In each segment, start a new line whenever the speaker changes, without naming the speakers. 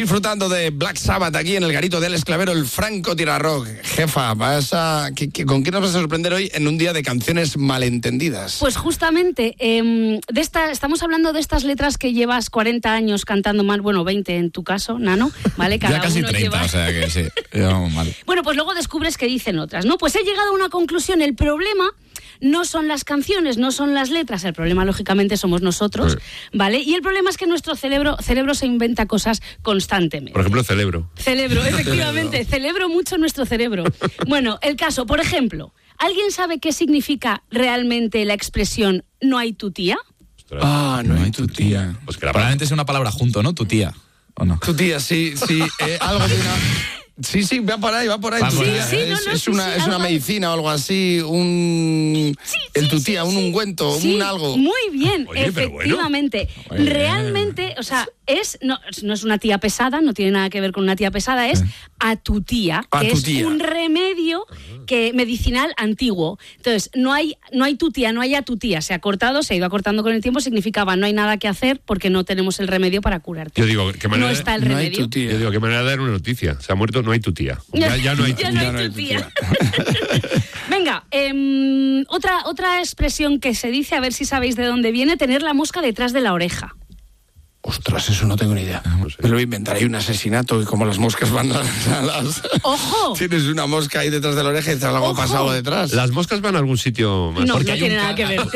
disfrutando de Black Sabbath aquí en el garito del Esclavero, el Franco Tirarrock. Jefa, ¿con qué nos vas a sorprender hoy en un día de canciones malentendidas?
Pues justamente, estamos hablando de estas letras que llevas 40 años cantando mal, bueno, 20 en tu caso, Nano, ¿vale?
Cada ya casi 30, lleva... o sea que sí, llevamos mal.
Bueno, pues luego descubres que dicen otras, ¿no? Pues he llegado a una conclusión, el problema no son las canciones, no son las letras, el problema lógicamente somos nosotros, ¿vale? Y el problema es que nuestro cerebro se inventa cosas constantemente.
Por ejemplo, Celebro,
efectivamente, celebro mucho nuestro cerebro. Bueno, el caso, por ejemplo, ¿alguien sabe qué significa realmente la expresión no hay tu tía?
No hay tu tía.
Pues que
probablemente es una palabra junto, ¿no? Tu tía, ¿o no?
Tu tía, sí, algo de una... Sí, va por ahí. Es una medicina o algo así, tu tía, un ungüento, un algo.
Muy bien,
oye,
efectivamente. Bueno. Realmente, o sea, no es una tía pesada, no tiene nada que ver con una tía pesada, es a tu tía, que es un remedio medicinal antiguo. Entonces, no hay tu tía, no hay a tu tía. Se ha ido acortando con el tiempo, significaba no hay nada que hacer porque no tenemos el remedio para curarte.
Yo digo, ¿qué manera
no está el remedio?
Yo digo, ¿qué manera de dar una noticia? Se ha muerto, no hay tu tía. Ya no hay tu tía.
Venga, otra expresión que se dice, a ver si sabéis de dónde viene, tener la mosca detrás de la oreja.
Ostras, eso no tengo ni idea. Me lo voy a inventar. Hay un asesinato y como las moscas van a las...
¡Ojo!
Tienes una mosca ahí detrás de la oreja y te algo pasado detrás.
¿Las moscas van a algún sitio más?
No, no tiene nada que ver.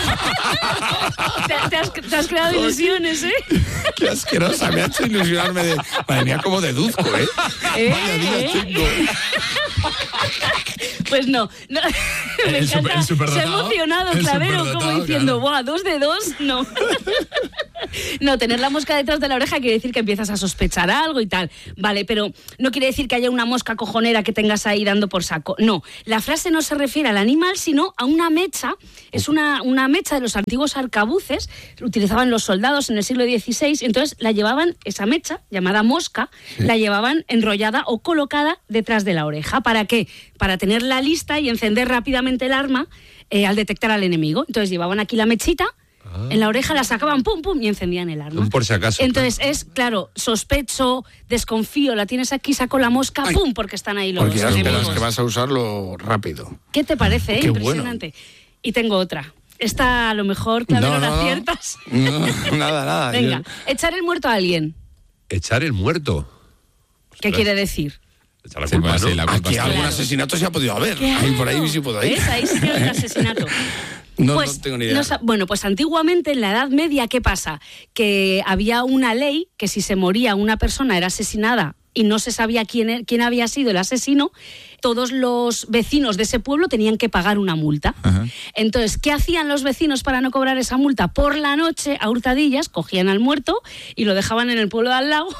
te has creado ilusiones, ¿eh?
Qué asquerosa, me ha hecho ilusionarme de... Madre mía, como deduzco, ¿eh? Vaya día tengo.
Pues no. Me encanta. Se ha emocionado Clavero como diciendo, ¡buah, 2 de 2! No. No, tener la mosca detrás de la oreja quiere decir que empiezas a sospechar algo y tal. Vale, pero no quiere decir que haya una mosca cojonera que tengas ahí dando por saco. No, la frase no se refiere al animal, sino a una mecha. Es una mecha de los antiguos arcabuces. Utilizaban los soldados en el siglo XVI. Entonces la llevaban, esa mecha, llamada mosca, la llevaban enrollada o colocada detrás de la oreja. ¿Para qué? Para tenerla lista y encender rápidamente el arma al detectar al enemigo. Entonces llevaban aquí la mechita, en la oreja la sacaban, pum, pum, y encendían el arma.
Por si acaso.
Entonces es, claro, sospecho, desconfío, la tienes aquí, saco la mosca, pum, porque están ahí los
porque
dos.
Porque ya esperas que vas a usarlo rápido.
¿Qué te parece?
Qué
impresionante. Bueno. Y tengo otra. Esta a lo mejor, Clavero, la aciertas.
No, nada.
Venga, echar el muerto a alguien.
¿Echar el muerto?
¿Qué quiere decir?
Echar la culpa,
sí, la culpa.
Aquí algún asesinato se ha podido haber. Ahí por ahí sí puedo ir.
¿Ves? Ahí sí que hay un asesinato.
No tengo ni idea.
Bueno, pues antiguamente en la Edad Media, ¿qué pasa? Que había una ley que si se moría una persona, era asesinada y no se sabía quién había sido el asesino, todos los vecinos de ese pueblo tenían que pagar una multa. Ajá. Entonces, ¿qué hacían los vecinos para no cobrar esa multa? Por la noche, a hurtadillas, cogían al muerto y lo dejaban en el pueblo de al lado.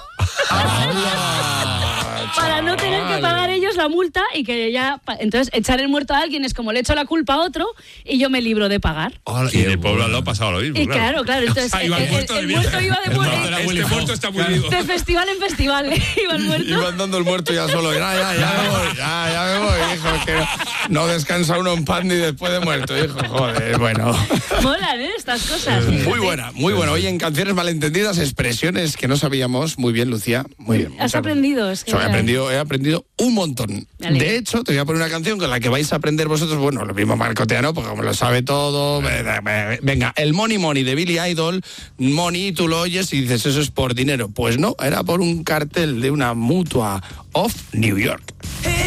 Para no tener que pagar ellos la multa y que ya... Entonces, echar el muerto a alguien es como le echo la culpa a otro y yo me libro de pagar.
Y en el pueblo al lado pasaba lo mismo.
Y claro. Entonces, el muerto iba de muerte.
Este muerto está muy vivo.
De festival en festival iba el muerto.
Iban dando el muerto ya solo. Ya me voy, hijo. Que no descansa uno en pan ni después de muerto, hijo. Joder, bueno.
Molan, estas cosas.
Muy buena. Hoy en Canciones Malentendidas, expresiones que no sabíamos. Muy bien, Lucía. Muy bien.
Has aprendido. Es que
he aprendido un montón. De hecho, te voy a poner una canción con la que vais a aprender vosotros, bueno, lo mismo Marcoteano, porque como lo sabe todo. Venga, el Money Money de Billy Idol. Money, tú lo oyes y dices, eso es por dinero. Pues no, era por un cartel de una mutua of New York.